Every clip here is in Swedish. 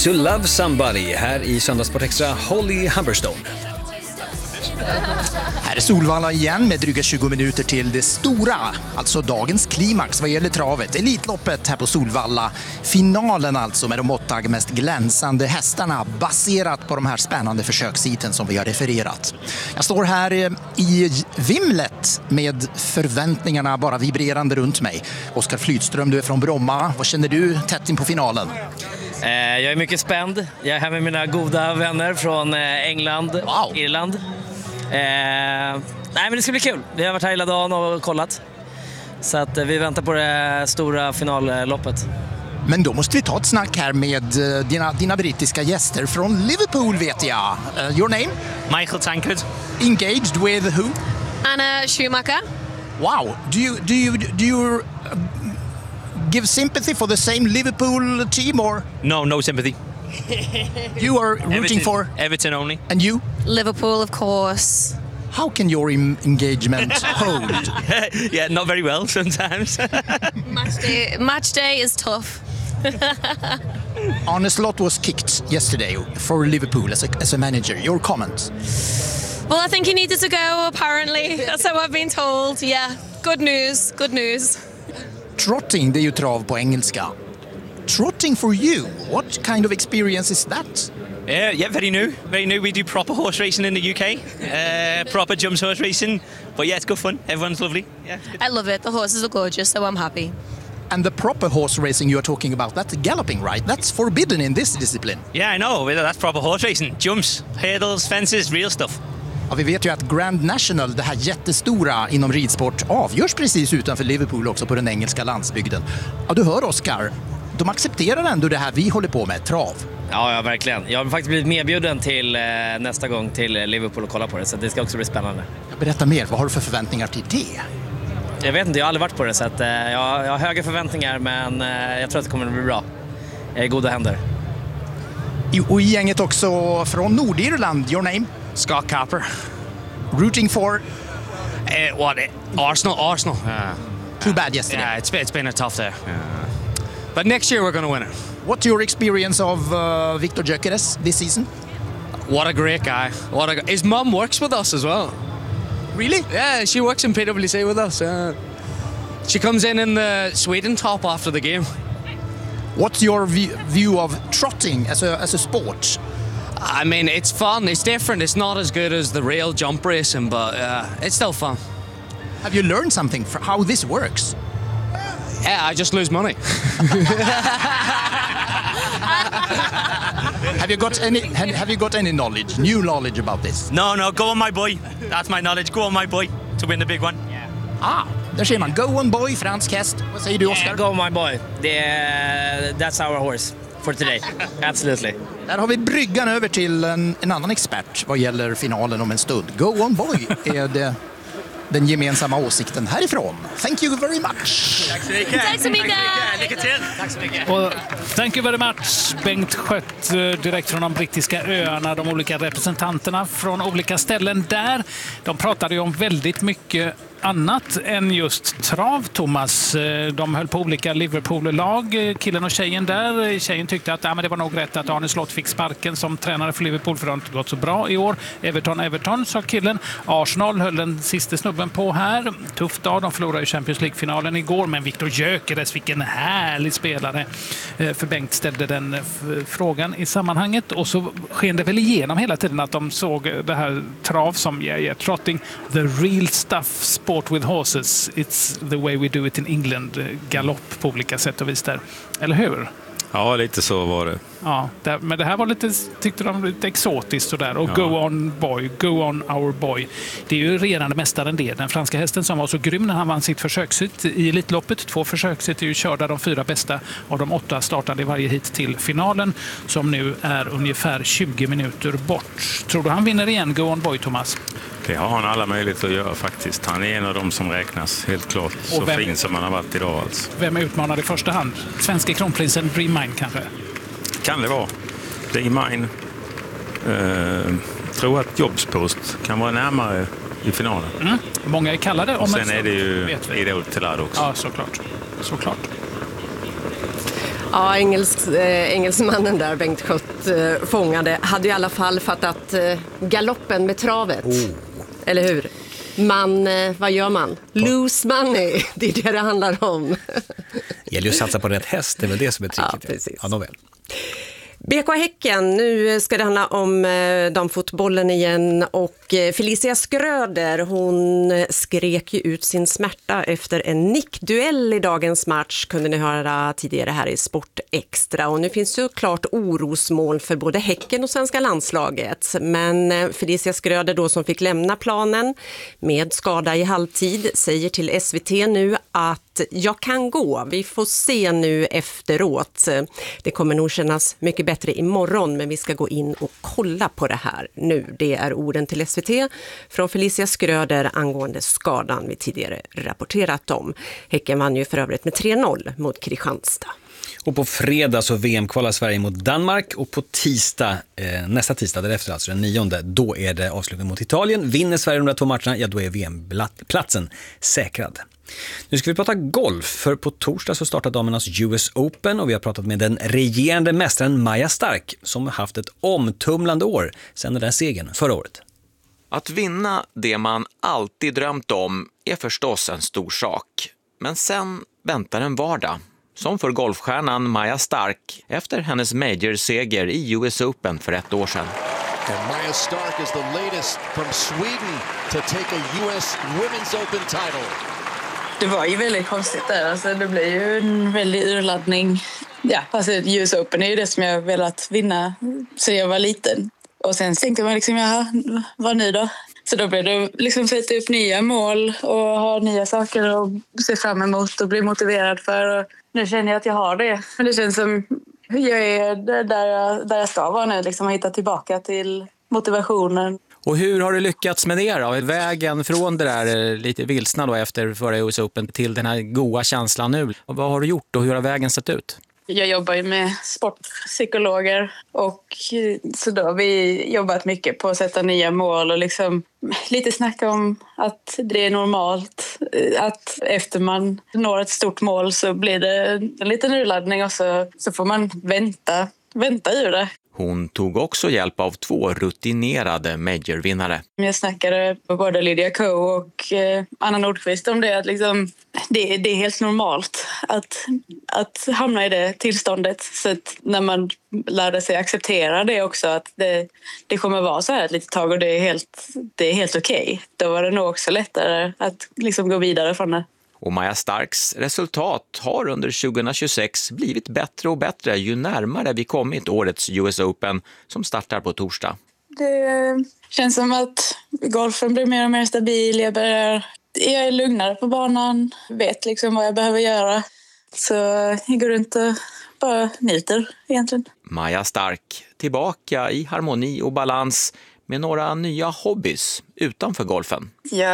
to Love Somebody här i Söndagssport Extra, Holly Humberstone. Här är Solvalla igen med dryga 20 minuter till det stora, alltså dagens klimax vad gäller travet. Elitloppet här på Solvalla. Finalen alltså med de 8 mest glänsande hästarna baserat på de här spännande försöksheaten som vi har refererat. Jag står här i vimlet med förväntningarna bara vibrerande runt mig. Oskar Flytström, du är från Bromma. Vad känner du tätt in på finalen? Jag är mycket spänd. Jag är här med mina goda vänner från England, Irland. Nej, men det ska bli kul. Vi har varit här hela dagen och kollat. Så att vi väntar på det stora finalloppet. Men då måste vi ta ett snack här med dina brittiska gäster från Liverpool, vet jag. Your name? Michael Tankard. Engaged with who? Anna Schumacher. Wow. Do you give sympathy for the same Liverpool team or? No sympathy. You are rooting for Everton only. And you? Liverpool, of course. How can your engagement hold? Yeah, not very well sometimes. Match day is tough. Arne Slot was kicked yesterday for Liverpool as a manager. Your comment? Well, I think he needed to go, apparently. That's how I've been told. Yeah, good news, good news. Trotting, det är ju trav på engelska. Trotting for you, what kind of experience is that? Yeah, very new. We do proper horse racing in the UK. Proper jumps horse racing. But yeah, it's good fun. Everyone's lovely. Yeah, I love it. The horses are gorgeous, so I'm happy. And the proper horse racing you are talking about, that's galloping, right? That's forbidden in this discipline. Yeah, I know. That's proper horse racing. Jumps, hurdles, fences, real stuff. Ja, vi vet ju att Grand National, det här jättestora inom ridsport, avgörs precis utanför Liverpool också på den engelska landsbygden. Ja, du hör Oskar, de accepterar ändå det här vi håller på med, trav. Ja, verkligen. Jag har faktiskt blivit medbjuden till nästa gång till Liverpool och kolla på det, så det ska också bli spännande. Berätta mer, vad har du för förväntningar till det? Jag vet inte, jag har aldrig varit på det, så att, jag har höga förväntningar, men jag tror att det kommer att bli bra. Jag är i goda händer. Och i gänget också från Nordirland, your name? Scott Capper. Rooting for? Arsenal. Too bad yesterday. Yeah, it's been a tough day. But next year we're going to win it. What's your experience of Victor Gyökeres this season? What a great guy. His mum works with us as well. Really? Yeah, she works in PwC with us. She comes in the Sweden top after the game. What's your view of trotting as a sport? I mean, it's fun. It's different. It's not as good as the real jump racing, but it's still fun. Have you learned something from how this works? Yeah, I just lose money. Have you got any knowledge, new knowledge about this? No, go on my boy. That's my knowledge. Go on my boy to win the big one. Ah, där ser man. Go on boy, fransk häst. Vad säger du, Oskar? Yeah, go on my boy. That's our horse for today. Absolutely. Där har vi bryggan över till en annan expert vad gäller finalen om en stund. Go on boy är det den gemensamma åsikten härifrån. Thank you very much. Tack så mycket. Tack så mycket. Lycka till. Tack så mycket. Och thank you very much, Bengt Skött, direkt från de brittiska öarna, de olika representanterna från olika ställen där. De pratade ju om väldigt mycket annat än just trav, Thomas. De höll på olika Liverpool-lag, killen och tjejen där. Tjejen tyckte att men det var nog rätt att Arne Slot fick sparken som tränare för Liverpool, för det har inte gått så bra i år. Everton, sa killen. Arsenal höll den sista snubben på här. Tuff dag, de förlorade i Champions League-finalen igår, men Victor Gyökeres, vilken härlig spelare. För Bengt ställde den frågan i sammanhanget, och så sken det väl igenom hela tiden att de såg det här trav som trotting, the real stuff, sport with horses, it's the way we do it in England, galopp på olika sätt och vis där. Eller hur? Ja, lite så var det. Ja, men det här var lite, tyckte de, lite exotiskt sådär. Och go on boy, go on our boy. Det är ju regerande mästaren det. Den franska hästen som var så grym när han vann sitt försökshit i Elitloppet. 2 försökshit är ju körda, de 4 bästa av de 8 startade i varje hit till finalen, som nu är ungefär 20 minuter bort. Tror du han vinner igen, go on boy, Thomas? Det har han alla möjligheter att göra faktiskt. Han är en av dem som räknas, helt klart. Så fin som han har varit idag alltså. Vem är utmanad i första hand? Svenska kronprinsen Dream Mine kanske? Kan det vara. Dream Mine. Tror att Jobspost kan vara närmare i finalen. Många är kallade. Och sen är det ju Idol Tellado också. Ja, såklart. Ja, engelsmannen där, Bengt Skött, fångade, hade i alla fall fattat galoppen med travet. Eller hur? Vad gör man? Lose money, det är det handlar om. Det gäller ju att satsa på rätt häst, det är väl det som är tricket. Ja, precis. Ja, nåväl. BK Häcken, nu ska det handla om damfotbollen igen och Felicia Skröder, hon skrek ju ut sin smärta efter en nickduell i dagens match, kunde ni höra tidigare här i Sport Extra, och nu finns ju klart orosmoln för både Häcken och svenska landslaget, men Felicia Skröder då, som fick lämna planen med skada i halvtid, säger till SVT nu att jag kan gå, vi får se nu efteråt, det kommer nog kännas mycket bättre imorgon, men vi ska gå in och kolla på det här nu. Det är orden till SVT från Felicia Skröder angående skadan vi tidigare rapporterat om. Häcken vann ju för övrigt med 3-0 mot Kristianstad. Och på fredag så VM-kvalar Sverige mot Danmark, och på tisdag, nästa tisdag därefter, alltså den 9:e, då är det avslutning mot Italien. Vinner Sverige de där 2 matcherna, ja då är VM-platsen säkrad. Nu ska vi prata golf, för på torsdag så startar damernas US Open och vi har pratat med den regerande mästaren Maja Stark som har haft ett omtumlande år sedan den där segern förra året. Att vinna det man alltid drömt om är förstås en stor sak. Men sen väntar en vardag, som för golfstjärnan Maja Stark efter hennes major-seger i US Open för 1 år sedan. And Maja Stark is the latest from Sweden to take a US Women's Open title. Det var ju väldigt konstigt där. Alltså, det blev ju en väldig urladdning. Ja, alltså US Open är ju det som jag velat vinna så jag var liten. Och sen tänkte man liksom, jaha, vad nu då? Så då blev det liksom sätta upp nya mål och ha nya saker att se fram emot och bli motiverad för. Och nu känner jag att jag har det. Men det känns som jag är där jag ska vara nu, liksom, att hitta tillbaka till motivationen. Och hur har du lyckats med det då? Vägen från det där lite vilsna då efter förra US Open till den här goda känslan nu. Och vad har du gjort och hur har vägen sett ut? Jag jobbar ju med sportpsykologer och så då har vi jobbat mycket på att sätta nya mål och liksom lite snacka om att det är normalt att efter man når ett stort mål så blir det en liten urladdning och så får man vänta ur det. Hon tog också hjälp av 2 rutinerade majorvinnare. Jag snackade med både Lydia Ko och Anna Nordqvist om det. Att liksom, det är helt normalt att hamna i det tillståndet. Så att när man lärde sig acceptera det också, att det kommer vara så här ett litet tag och det är helt okej. Då var det nog också lättare att liksom gå vidare från det. Och Maja Starks resultat har under 2026 blivit bättre och bättre ju närmare vi kommit årets US Open som startar på torsdag. Det känns som att golfen blir mer och mer stabil. Jag är lugnare på banan, vet liksom vad jag behöver göra. Så jag går runt och bara njuter egentligen. Maja Stark tillbaka i harmoni och balans med några nya hobbys utanför golfen.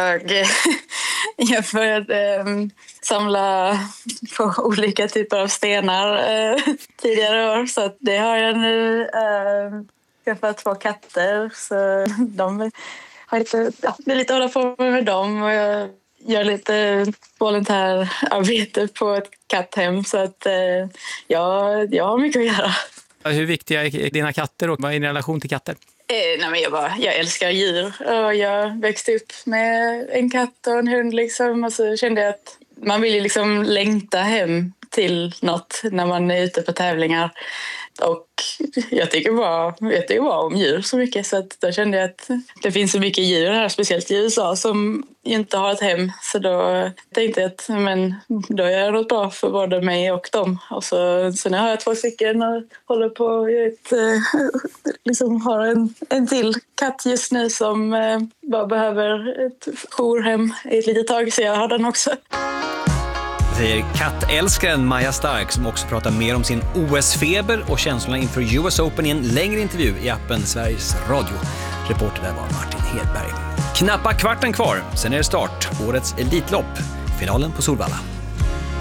Jag började samla på olika typer av stenar tidigare år. Så att det har jag nu. Skaffat 2 katter. Så de har det är lite att hålla på med dem. Och jag gör lite volontärarbete på ett katthem. Så att jag har mycket att göra. Hur viktiga är dina katter och vad är din relation till katter? Jag älskar djur och jag växte upp med en katt och en hund liksom, och så kände jag att man vill ju liksom längta hem till något när man är ute på tävlingar. Och jag tycker bara om djur så mycket, så att då kände jag att det finns så mycket djur här, speciellt i USA, som inte har ett hem. Så då tänkte jag att då är jag något bra för både mig och dem. Och så nu har jag 2 stycken och håller på liksom har en till katt just nu som bara behöver ett jourhem i ett litet tag, så jag har den också. Säger kattälskaren Maja Stark, som också pratar mer om sin OS-feber och känslorna inför US Open i en längre intervju i appen Sveriges Radio. Reporter där var Martin Hedberg. Knappa kvarten kvar, sen är det start. Årets Elitlopp, finalen på Solvalla.